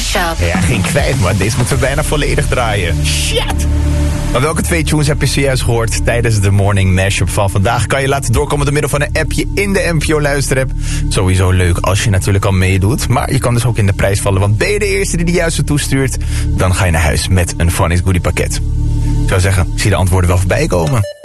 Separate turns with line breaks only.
Mashup.
Ja, geen kwijt, maar deze moeten we bijna volledig draaien. Shit! Maar welke 2 tunes heb je zojuist gehoord tijdens de Morning Mashup van vandaag? Kan je laten doorkomen door middel van een appje in de NPO Luisterapp. Sowieso leuk als je natuurlijk al meedoet. Maar je kan dus ook in de prijs vallen. Want ben je de eerste die de juiste toestuurt, dan ga je naar huis met een Funnies Goodie pakket. Ik zou zeggen, ik zie de antwoorden wel voorbij komen.